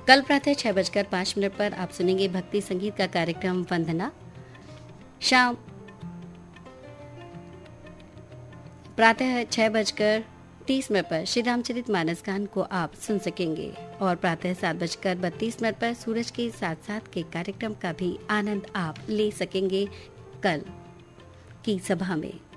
कल प्रातः 6:05 पर आप सुनेंगे भक्ति संगीत का कार्यक्रम वंदना। शाम प्रातः 6:30 पर श्री रामचरित मानस गान को आप सुन सकेंगे और प्रातः 7:32 पर सूरज के साथ साथ के कार्यक्रम का भी आनंद आप ले सकेंगे कल की सभा में।